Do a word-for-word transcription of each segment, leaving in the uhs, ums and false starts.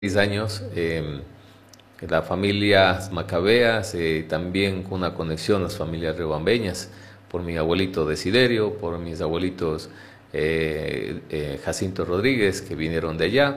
seis años, eh, la familia Macabeas, eh, también con una conexión las familias riobambeñas, por mi abuelito Desiderio, por mis abuelitos eh, eh, Jacinto Rodríguez, que vinieron de allá.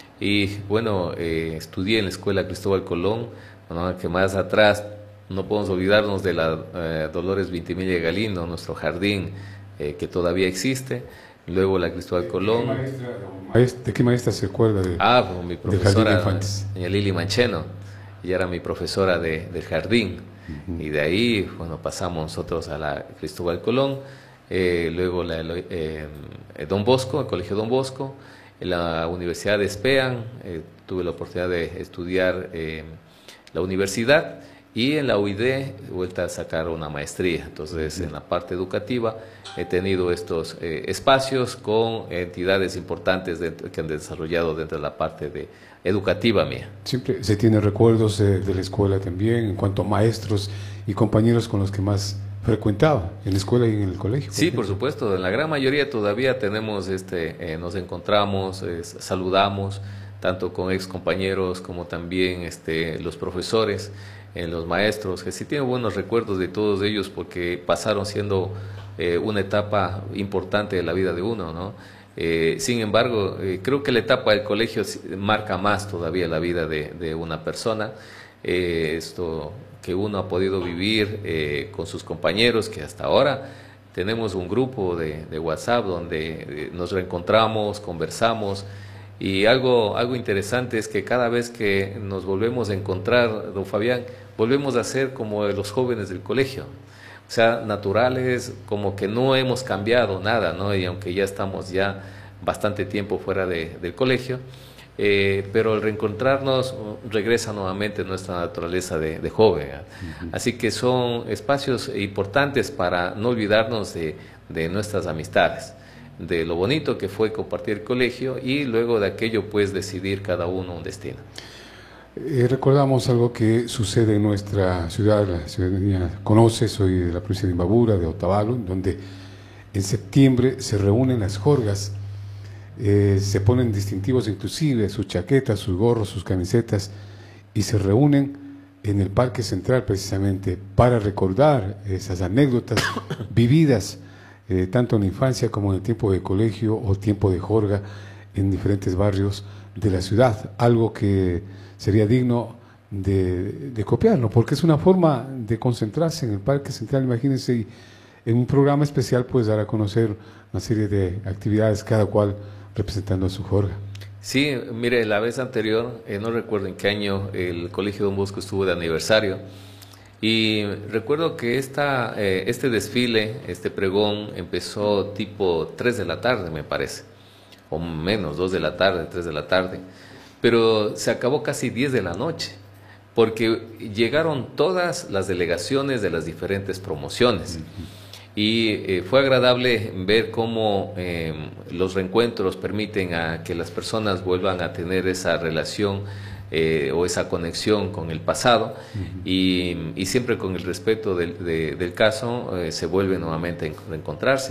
Y bueno, eh, estudié en la Escuela Cristóbal Colón, bueno, que más atrás no podemos olvidarnos de la eh, Dolores Vintimilla Galindo, nuestro jardín eh, que todavía existe. Luego la Cristóbal Colón. ¿De qué maestra, maestra, ¿de qué maestra se acuerda de, ah, pues mi profesora, doña Lili Mancheno, ella era mi profesora de, del jardín. Uh-huh. Y de ahí, bueno, pasamos nosotros a la Cristóbal Colón, eh, luego la, eh, Don Bosco, el Colegio Don Bosco, en la Universidad de Espean, eh, tuve la oportunidad de estudiar eh, la universidad, y en la U I D vuelta a sacar una maestría. Entonces, en la parte educativa he tenido estos eh, espacios con entidades importantes dentro, que han desarrollado dentro de la parte de educativa mía. Siempre se tiene recuerdos de, de la escuela también, en cuanto a maestros y compañeros con los que más frecuentaba, en la escuela y en el colegio. Sí, por supuesto, en la gran mayoría todavía tenemos, este, eh, nos encontramos, eh, saludamos, tanto con ex compañeros como también este, los profesores, eh, los maestros, que sí tengo buenos recuerdos de todos ellos porque pasaron siendo eh, una etapa importante de la vida de uno, ¿no? Eh, sin embargo, eh, creo que la etapa del colegio marca más todavía la vida de, de una persona, eh, esto que uno ha podido vivir eh, con sus compañeros, que hasta ahora tenemos un grupo de, de WhatsApp donde nos reencontramos, conversamos. Y algo, algo interesante es que cada vez que nos volvemos a encontrar, don Fabián, volvemos a ser como los jóvenes del colegio. O sea, naturales, como que no hemos cambiado nada, ¿no? Y aunque ya estamos ya bastante tiempo fuera de, del colegio, eh, pero al reencontrarnos regresa nuevamente nuestra naturaleza de, de joven. Uh-huh. Así que son espacios importantes para no olvidarnos de, de nuestras amistades, de lo bonito que fue compartir el colegio y luego de aquello pues decidir cada uno un destino. Eh, recordamos algo que sucede en nuestra ciudad, la ciudadanía conoce, soy de la provincia de Imbabura, de Otavalo, donde en septiembre se reúnen las jorgas, eh, se ponen distintivos inclusive, sus chaquetas, sus gorros, sus camisetas, y se reúnen en el Parque Central precisamente para recordar esas anécdotas vividas Eh, tanto en la infancia como en el tiempo de colegio o tiempo de jorga en diferentes barrios de la ciudad, algo que sería digno de, de copiarlo, porque es una forma de concentrarse en el Parque Central, imagínense, y en un programa especial pues dar a conocer una serie de actividades, cada cual representando a su jorga. Sí, mire, la vez anterior, eh, no recuerdo en qué año, el Colegio Don Bosco estuvo de aniversario. Y recuerdo que esta, eh, este desfile, este pregón, empezó tipo tres de la tarde, me parece, o menos, dos de la tarde, tres de la tarde, pero se acabó casi diez de la noche, porque llegaron todas las delegaciones de las diferentes promociones. Y eh, fue agradable ver cómo eh, los reencuentros permiten a que las personas vuelvan a tener esa relación Eh, o esa conexión con el pasado. Uh-huh. y, y siempre con el respeto del, de, del caso eh, se vuelve nuevamente a reencontrarse.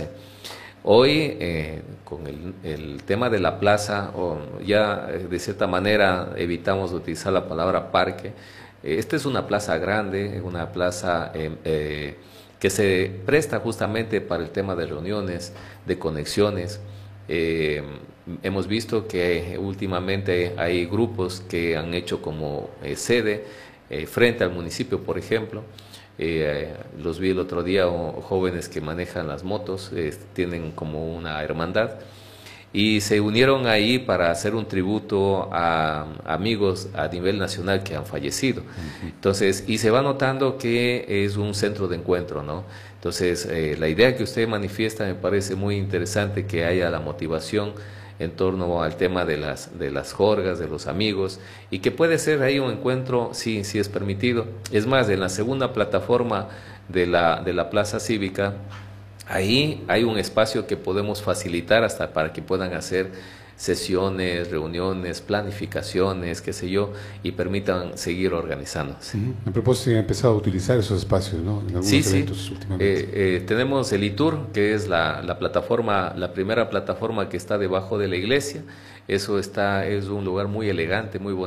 Hoy eh, con el, el tema de la plaza, oh, ya eh, de cierta manera evitamos utilizar la palabra parque. Eh, esta es una plaza grande, una plaza eh, eh, que se presta justamente para el tema de reuniones, de conexiones. Eh, hemos visto que últimamente hay grupos que han hecho como eh, sede eh, frente al municipio, por ejemplo. Eh, los vi el otro día, o, jóvenes que manejan las motos, eh, tienen como una hermandad y se unieron ahí para hacer un tributo a, a amigos a nivel nacional que han fallecido. Entonces, y se va notando que es un centro de encuentro, ¿no? Entonces, eh, la idea que usted manifiesta me parece muy interesante, que haya la motivación en torno al tema de las, de las jorgas, de los amigos, y que puede ser ahí un encuentro, sí, sí es permitido. Es más, en la segunda plataforma de la, de la Plaza Cívica, ahí hay un espacio que podemos facilitar hasta para que puedan hacer sesiones, reuniones, planificaciones, qué sé yo, y permitan seguir organizándose. Uh-huh. A propósito, he empezado a utilizar esos espacios, ¿no? En algunos sí, eventos sí. últimamente. Eh, eh, tenemos el iTour, que es la, la plataforma, la primera plataforma que está debajo de la iglesia. Eso está, es un lugar muy elegante, muy bonito.